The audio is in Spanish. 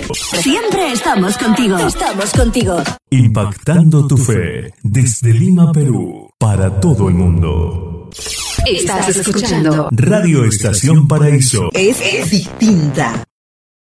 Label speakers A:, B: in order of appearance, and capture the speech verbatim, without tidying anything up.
A: Siempre estamos contigo. Estamos contigo.
B: Impactando tu fe desde Lima, Perú, para todo el mundo.
A: Estás escuchando
B: Radio Estación Paraíso.
A: Es, es distinta.